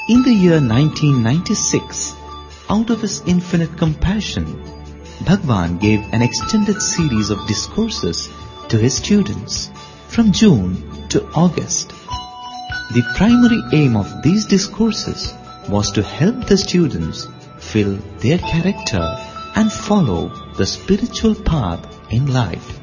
In the year 1996, out of His infinite compassion, Bhagwan gave an extended series of discourses to His students from June to August. The primary aim of these discourses was to help the students fill their character and follow the spiritual path in life.